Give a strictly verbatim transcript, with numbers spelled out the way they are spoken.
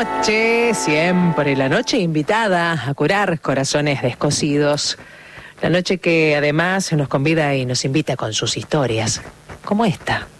noche, siempre la noche invitada a curar corazones descosidos. La noche que además nos convida y nos invita con sus historias, como esta.